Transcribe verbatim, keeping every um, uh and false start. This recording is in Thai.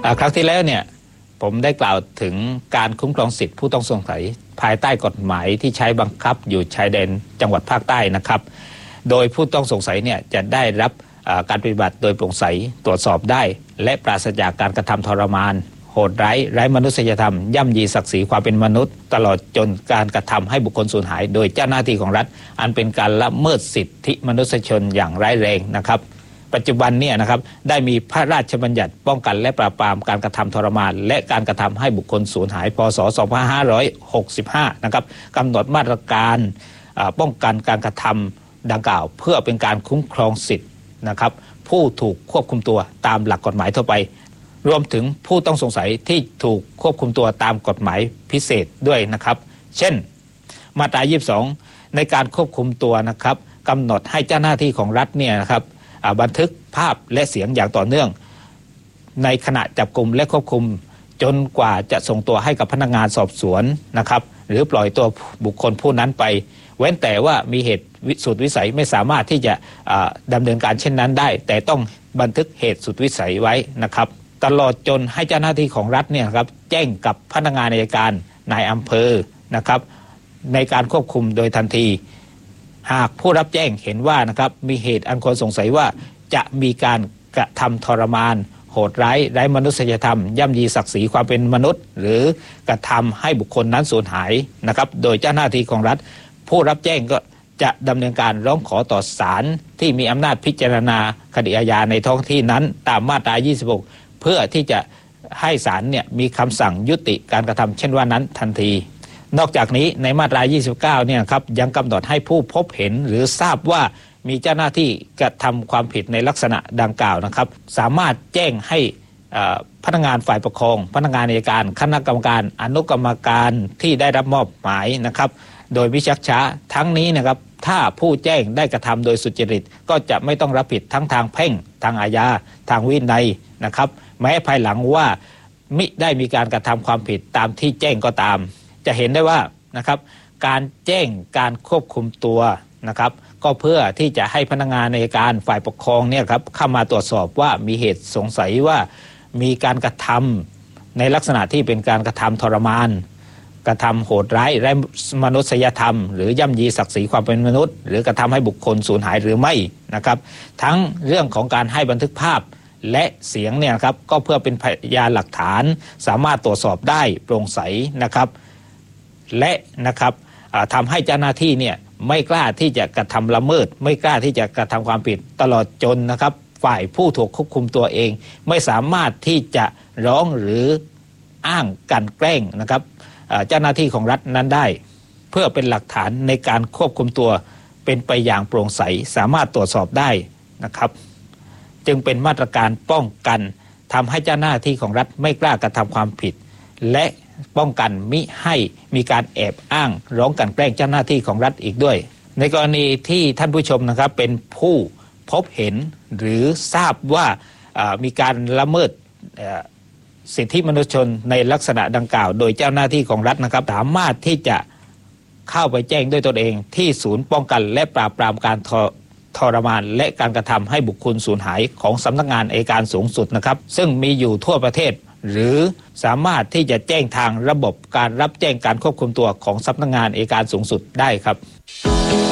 ครั้งที่แล้วเนี่ยผมได้กล่าวถึงการคุ้มครองสิทธิผู้ต้องสงสัยภายใต้กฎหมายที่ใช้บังคับอยู่ชายแดนจังหวัดภาคใต้นะครับโดยผู้ต้องสงสัยเนี่ยจะได้รับการปฏิบัติโดยโปร่งใสตรวจสอบได้และปราศจากการกระทำทรมานโหดร้ายไร้มนุษยธรรมย่ำยีศักดิ์ศรีความเป็นมนุษย์ตลอดจนการกระทำให้บุคคลสูญหายโดยเจ้าหน้าที่ของรัฐอันเป็นการละเมิดสิทธิมนุษยชนอย่างร้ายแรงนะครับปัจจุบันเนี่ยนะครับได้มีพระราชบัญญัติป้องกันและปราบปรามการกระทำทรมานและการกระทำให้บุคคลสูญหายพ.ศ. สองพันห้าร้อยหกสิบห้านะครับกำหนดมาตรการป้องกันการกระทำดังกล่าวเพื่อเป็นการคุ้มครองสิทธินะครับผู้ถูกควบคุมตัวตามหลักกฎหมายทั่วไปรวมถึงผู้ต้องสงสัยที่ถูกควบคุมตัวตามกฎหมายพิเศษด้วยนะครับเช่นมาตรายี่สิบสองในการควบคุมตัวนะครับกำหนดให้เจ้าหน้าที่ของรัฐเนี่ยนะครับบันทึกภาพและเสียงอย่างต่อเนื่องในขณะจับกุมและควบคุมจนกว่าจะส่งตัวให้กับพนักงานสอบสวนนะครับหรือปล่อยตัวบุคคลผู้นั้นไปเว้นแต่ว่ามีเหตุสุดวิสัยไม่สามารถที่จะดำเนินการเช่นนั้นได้แต่ต้องบันทึกเหตุสุดวิสัยไว้นะครับตลอดจนให้เจ้าหน้าที่ของรัฐเนี่ยครับแจ้งกับพนักงานอัยการนายอำเภอนะครับในการควบคุมโดยทันทีหากผู้รับแจ้งเห็นว่านะครับมีเหตุอันควรสงสัยว่าจะมีการกระทำทรมานโหดร้ายไร้มนุษยธรรมย่ำยีศักดิ์ศรีความเป็นมนุษย์หรือกระทำให้บุคคลนั้นสูญหายนะครับโดยเจ้าหน้าที่ของรัฐผู้รับแจ้งก็จะดำเนินการร้องขอต่อศาลที่มีอำนาจพิจารณาคดีอาญาในท้องที่นั้นตามมาตรายี่สิบหกเพื่อที่จะให้ศาลเนี่ยมีคำสั่งยุติการกระทำเช่นว่านั้นทันทีนอกจากนี้ในมาตรายี่สิบเก้าเนี่ยครับยังกำหนดให้ผู้พบเห็นหรือทราบว่ามีเจ้าหน้าที่กระทำความผิดในลักษณะดังกล่าวนะครับสามารถแจ้งให้พนักงานฝ่ายปกครองพนักงานอัยการคณะกรรมการอนุกรรมการที่ได้รับมอบหมายนะครับโดยมิชักช้าทั้งนี้นะครับถ้าผู้แจ้งได้กระทำโดยสุจริตก็จะไม่ต้องรับผิดทั้งทางแพ่งทางอาญาทางวินัยนะครับแม้ภายหลังว่ามิได้มีการกระทำความผิดตามที่แจ้งก็ตามจะเห็นได้ว่านะครับการแจ้งการควบคุมตัวนะครับก็เพื่อที่จะให้พนักงานอัยการฝ่ายปกครองเนี่ยครับเข้ามาตรวจสอบว่ามีเหตุสงสัยว่ามีการกระทำในลักษณะที่เป็นการกระทำทรมานกระทำโหดร้ายไร้มนุษยธรรมหรือย่ำยีศักดิ์ศรีความเป็นมนุษย์หรือกระทำให้บุคคลสูญหายหรือไม่นะครับทั้งเรื่องของการให้บันทึกภาพและเสียงเนี่ยครับก็เพื่อเป็นพยานหลักฐานสามารถตรวจสอบได้โปร่งใสนะครับและนะครับทำให้เจ้าหน้าที่เนี่ยไม่กล้าที่จะกระทำละเมิดไม่กล้าที่จะกระทำความผิดตลอดจนนะครับฝ่ายผู้ถูกควบคุมตัวเองไม่สามารถที่จะร้องหรืออ้างกันแกล้งนะครับเจ้าหน้าที่ของรัฐนั้นได้เพื่อเป็นหลักฐานในการควบคุมตัวเป็นไปอย่างโปร่งใสสามารถตรวจสอบได้นะครับจึงเป็นมาตรการป้องกันทำให้เจ้าหน้าที่ของรัฐไม่กล้ากระทำความผิดและป้องกันมิให้มีการแอบอ้างร้องกันแกล้งเจ้าหน้าที่ของรัฐอีกด้วยในกรณีที่ท่านผู้ชมนะครับเป็นผู้พบเห็นหรือทราบว่ามีการละเมิดสิทธิมนุษยชนในลักษณะดังกล่าวโดยเจ้าหน้าที่ของรัฐนะครับสามารถที่จะเข้าไปแจ้งด้วยตนเองที่ศูนย์ป้องกันและปราบปรามการทรมานและการกระทำให้บุคคลสูญหายของสำนักงานอัยการสูงสุดนะครับซึ่งมีอยู่ทั่วประเทศหรือสามารถที่จะแจ้งทางระบบการรับแจ้งการควบคุมตัวของสำนักงานอัยการสูงสุดได้ครับ